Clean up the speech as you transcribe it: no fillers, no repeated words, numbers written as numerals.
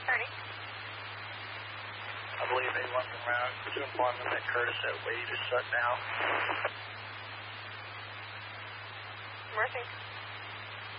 I believe A1 around to inform them that Curtis at Wade is shut down. Mercy.